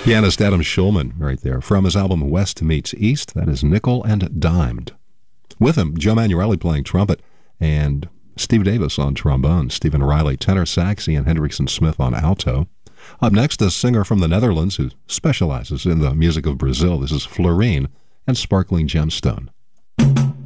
Pianist Adam Schulman right there. From his album West Meets East, that is Nickel and Dimed. With him, Joe Manueli playing trumpet and Steve Davis on trombone, Stephen Riley tenor sax, Ian Hendrickson Smith on alto. Up next, a singer from the Netherlands who specializes in the music of Brazil. This is Florine and Sparkling Gemstone.